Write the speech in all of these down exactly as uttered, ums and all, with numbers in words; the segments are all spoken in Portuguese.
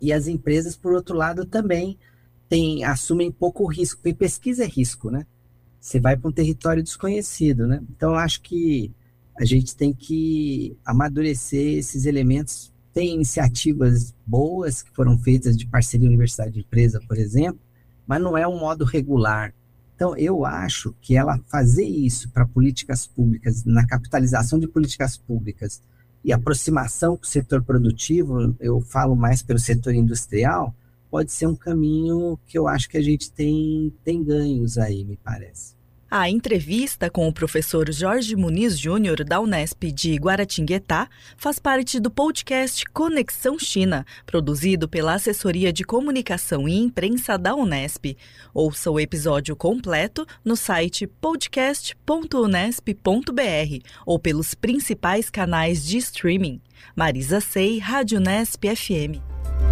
E as empresas, por outro lado, também tem, assumem pouco risco, porque pesquisa é risco, né? Você vai para um território desconhecido, né? Então, eu acho que a gente tem que amadurecer esses elementos. Tem iniciativas boas que foram feitas de parceria universidade-empresa, por exemplo, mas não é um modo regular. Então, eu acho que ela fazer isso para políticas públicas, na capitalização de políticas públicas e aproximação com o setor produtivo, eu falo mais pelo setor industrial, pode ser um caminho que eu acho que a gente tem, tem ganhos aí, me parece. A entrevista com o professor Jorge Muniz Júnior da Unesp de Guaratinguetá faz parte do podcast Conexão China, produzido pela Assessoria de Comunicação e Imprensa da Unesp. Ouça o episódio completo no site podcast ponto unesp ponto b r ou pelos principais canais de streaming. Marisa Sei, Rádio Unesp F M.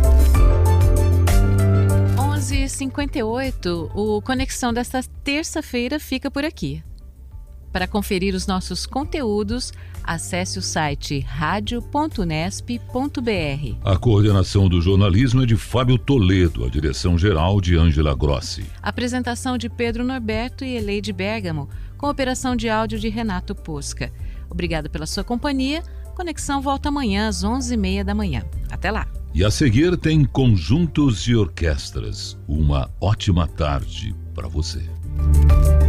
onze e cinquenta e oito, o Conexão desta terça-feira fica por aqui. Para conferir os nossos conteúdos, acesse o site rádio ponto unesp ponto b r. A coordenação do jornalismo é de Fábio Toledo, a direção-geral de Ângela Grossi. Apresentação de Pedro Norberto e Eleide Bergamo, com operação de áudio de Renato Posca. Obrigado pela sua companhia. Conexão volta amanhã às onze e meia da manhã. Até lá! E a seguir tem Conjuntos e Orquestras. Uma ótima tarde para você.